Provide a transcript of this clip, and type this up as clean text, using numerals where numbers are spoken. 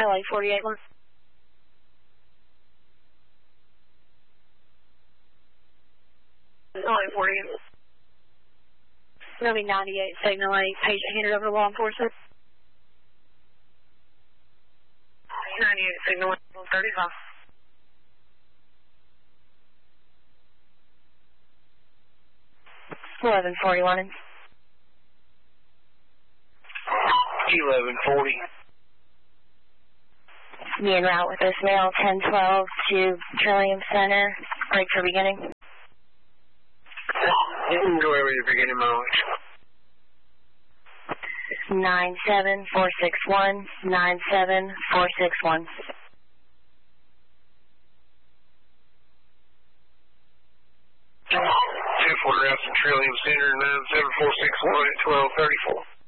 LA 48-1. LA 48. That'll be 98, signal 8, patient handed over to law enforcement. 98, signal 8, 35. 1141. 1140. Be en route with this mail 1012 to Trillium Center. Break for beginning. You can go over your beginning mileage. 97461, 97461. 24 Grafton Trillium Center, 97461 at 1234.